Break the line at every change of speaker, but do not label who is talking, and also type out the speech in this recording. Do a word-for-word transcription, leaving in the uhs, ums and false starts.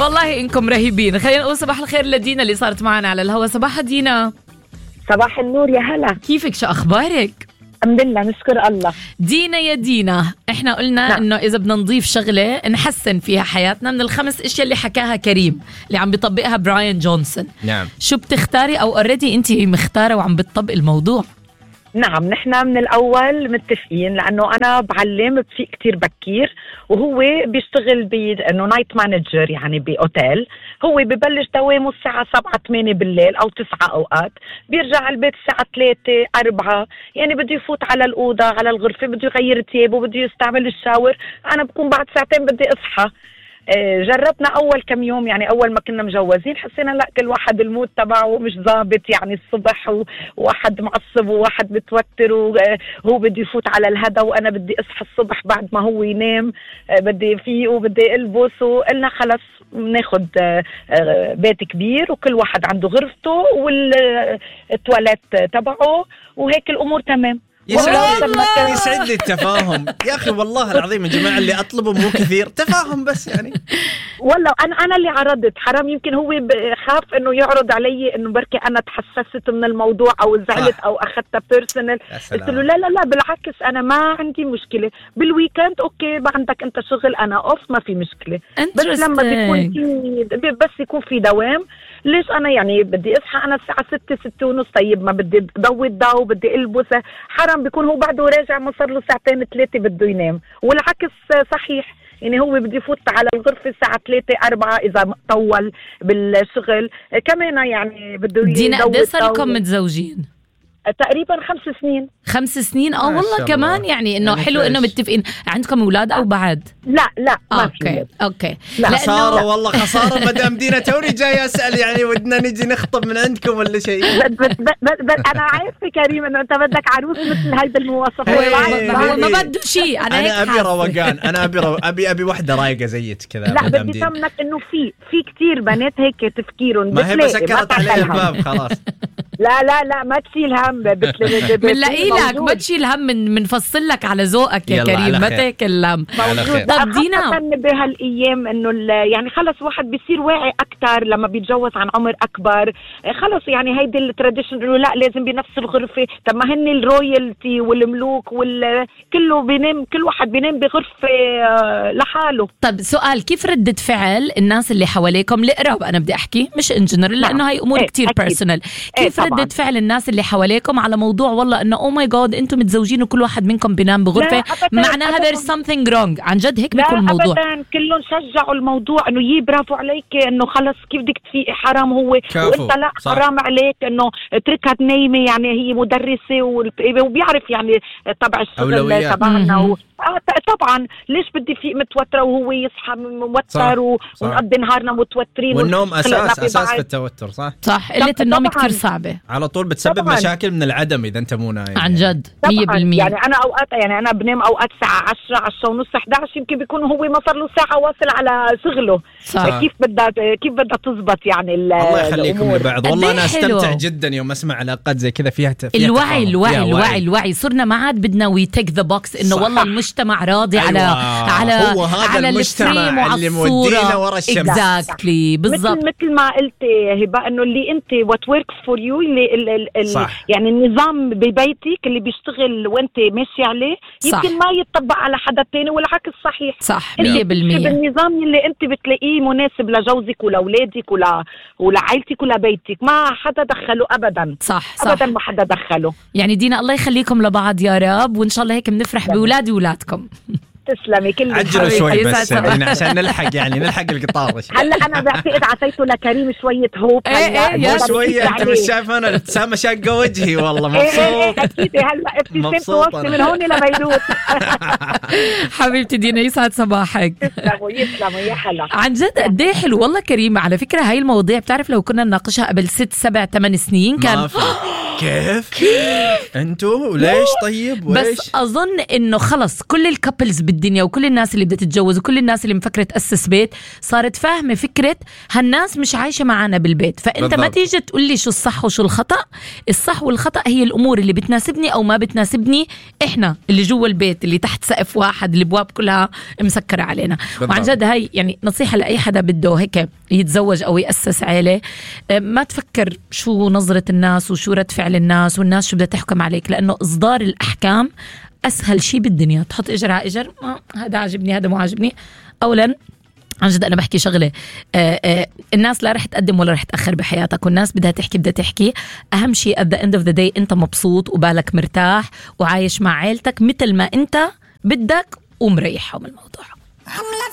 والله إنكم رهيبين. خلينا نقول صباح الخير لدينا اللي صارت معنا على الهوا. صباح دينا.
صباح النور يا هلا،
كيفك؟ شو أخبارك؟
الحمد لله نشكر الله.
دينا يا دينا، احنا قلنا نعم. انه اذا بدنا نضيف شغله نحسن فيها حياتنا من الخمس اشياء اللي حكاها كريم اللي عم بيطبقها براين جونسون.
نعم. شو
بتختاري او اوريدي انت مختاره وعم بتطبق الموضوع؟
نعم، نحن من الأول متفقين لأنه أنا بعلم بفيق كتير بكير، وهو بيشتغل بأنه نايت مانجر يعني بأوتيل. هو ببلش دوامه الساعة سبعة ثمانية بالليل أو تسعة أوقات، بيرجع على البيت الساعة ثلاثة أربعة، يعني بده يفوت على الأوضة على الغرفة، بده يغير تيابه، بده يستعمل الشاور. أنا بكون بعد ساعتين بدي أصحى. جربنا أول كم يوم، يعني أول ما كنا مجوزين حسينا لا كل واحد المود تبعه مش ضابط، يعني الصبح وواحد معصب وواحد متوتر وهو بده يفوت على الهدا وأنا بدي أصحى الصبح بعد ما هو ينام، بدي فيه وبدي ألبس. وقلنا خلص ناخد بيت كبير وكل واحد عنده غرفته والتواليت تبعه وهيك الأمور تمام.
يسعد لي التفاهم يا أخي، والله العظيم يا جماعة اللي أطلبه مو كثير، تفاهم بس يعني.
والله أنا أنا اللي عرضت، حرام يمكن هو خاف إنه يعرض علي إنه بركي أنا تحسست من الموضوع أو زعلت أو أخذتها بيرسونال. قلت له لا لا لا بالعكس، أنا ما عندي مشكلة بالويكند، أوكي ما عندك أنت شغل أنا أوف ما في مشكلة، بس لما بيكون في بس يكون في دوام ليش أنا يعني بدي أصحى أنا الساعة ستة ستة ونص، طيب ما بدي ضوي الضوء بدي ألبسه، حرام بيكون هو بعده راجع ما صار له ساعتين ثلاثة بده ينام. والعكس صحيح، يعني هو بده يفوت على الغرفة الساعة ثلاثة أربعة إذا طول بالشغل كمان، يعني بده يضوي.
دينا قد صار لكم متزوجين؟
تقريبا خمس سنين.
خمس سنين اه والله كمان يعني انه حلو انه متفقين. عندكم اولاد او بعد؟
لا لا ما
اوكي
في.
اوكي
لا خساره والله خساره. مدام دينا توني جاي اسال يعني ودنا نجي نخطب من عندكم ولا شيء.
انا عارفه كريم انه انت بدك عروس مثل هيدا المواصفات.
ما بده شيء. انا
انا ابي روقان، انا ابي رو... ابي ابي وحده رايقه زيك كذا.
لا بدي اطمنك انه في في كثير بنات هيك تفكيرهم،
ما هي سكرت عليها الباب خلاص.
لا لا لا ما تشيل هم،
بنلاقي لك ما تشيل هم، من منفصل لك على ذوقك يا كريم، ما تاكل هم.
طب دينا بهالايام انه يعني خلص واحد بيصير واعي اكثر لما بيتجوز عن عمر اكبر، خلص يعني هيدي التراديشن انه لا لازم بنفس الغرفه. طب ما هن الرويالتي والملوك وكله بينام، كل واحد بينام بغرفه لحاله.
طب سؤال، كيف ردة فعل الناس اللي حواليكم القراب؟ انا بدي احكي مش ان جنرال لانه هاي امور كتير بيرسونال. كيف ردة فعل الناس اللي حواليكم على موضوع والله انه او ماي جاد انتم متزوجين وكل واحد منكم بينام بغرفه، معناها there's something wrong؟ عن جد هيك بيكون الموضوع؟
لا ابدا، كلهم شجعوا الموضوع انه يي برافو عليك، انه خلص كيف بدك تفيقي، حرام هو وانت لا صح. حرام عليك انه اتركها تنيمه، يعني هي مدرسه وبيعرف يعني طبع الشغل تبعنا و... آه طبعا ليش بدي فيق متوتره وهو يصحى موتر ونقضي نهارنا متوترين،
والنوم اساس اساس في التوتر. صح
صح قله النوم كثير صعبه،
على طول بتسبب طبعاً. مشاكل من العدم اذا انت مو نايم
عن جد مية بالمية.
يعني انا اوقات يعني انا بنام اوقات الساعه عشرة عشرة ونص إحدى عشر، يمكن بيكون هو ما صار له ساعه واصل على شغله. صح. كيف بدها كيف بدها تزبط يعني
الله يخليكم لبعض. والله انا استمتع جدا يوم اسمع علاقات زي كذا فيها, فيها
الوعي الوعي الوعي الوعي صرنا ما عاد بدنا وي تيك ذا بوكس انه والله المجتمع راضي أيوة. على على
هو هذا على المجتمع اللي مودينا ورا الشمس.
اكزاكتلي بالضبط
مثل ما قلت هبه انه اللي انت وات وركس فور يو، اللي ال ال يعني النظام ببيتك اللي بيشتغل وانت ماشي عليه يمكن ما يتطبق على حدا تاني، والعكس صحيح.
صح مية بالمية.
النظام اللي انت بتلاقيه مناسب لجوزك ولاولادك ولا ولعائلتك ولا بيتك ما حدا دخله ابدا.
صح صح
ابدا ما حدا دخله.
يعني دينا الله يخليكم لبعض يا رب، وان شاء الله هيك بنفرح بولادي وولادكم.
تسلمي كل
عجلوا شوي بس يعني عشان نلحق يعني نلحق القطار.
هلا انا بعتقد عطيته لكريم شويه هوب.
هلا
مو شويه انت مش شايف انا الابتسامه شاقه وجهي والله مبسوط.
اكيد هلا ابتسامته وصلت من هون لبيروت.
حبيبتي دينا يسعد صباحك.
تسلموا يسلموا يا حلا.
عن جد قد ايه حلو والله كريم. على فكره هاي المواضيع بتعرف لو كنا نناقشها قبل ست سبع ثمان سنين كان
كيف كيف انتوا وليش طيب وإيش؟
بس اظن انه خلص كل الكابلز بالدنيا وكل الناس اللي بدها تتجوز وكل الناس اللي مفكره تاسس بيت صارت فاهمه فكره هالناس مش عايشه معنا بالبيت. فانت بالضبط. ما تيجي تقول لي شو الصح وشو الخطا. الصح والخطا هي الامور اللي بتناسبني او ما بتناسبني احنا اللي جوا البيت اللي تحت سقف واحد الابواب كلها مسكره علينا. بالضبط. وعن جد هاي يعني نصيحه لاي حدا بده هيك يتزوج او ياسس عيله، ما تفكر شو نظره الناس وشو رد فعل الناس والناس شو بدها تحكم عليك، لانه اصدار الاحكام اسهل شيء بالدنيا. تحط اجر على اجر، هذا عاجبني هذا مو عاجبني. اولا عن جد انا بحكي شغله، آآ آآ الناس لا رح تقدم ولا رح تاخر بحياتك، والناس بدها تحكي بدها تحكي. اهم شيء at the end of the day انت مبسوط وبالك مرتاح وعايش مع عيلتك مثل ما انت بدك ومريحهم الموضوع.